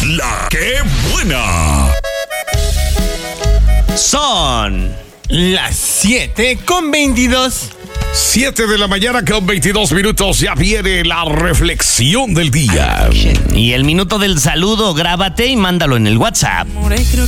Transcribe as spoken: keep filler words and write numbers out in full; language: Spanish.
La ¡Qué buena! Son las siete con veintidós. siete de la mañana con veintidós minutos. Ya viene la reflexión del día. Y el minuto del saludo, grábate y mándalo en el WhatsApp.